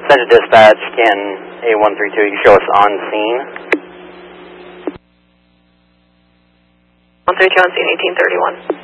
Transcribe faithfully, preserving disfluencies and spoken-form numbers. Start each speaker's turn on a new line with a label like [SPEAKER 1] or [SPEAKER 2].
[SPEAKER 1] Center Dispatch, can A one three two, you can show us on scene.
[SPEAKER 2] one three two on scene, eighteen thirty-one.